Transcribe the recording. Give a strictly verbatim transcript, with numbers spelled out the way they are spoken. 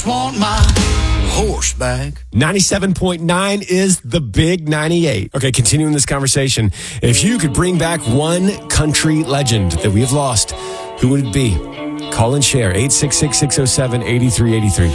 just want my horse back. ninety-seven point nine is the big ninety-eight. Okay, continuing this conversation. If you could bring back one country legend that we have lost, who would it be? Call and share. eight six six, six oh seven, eight three eight three.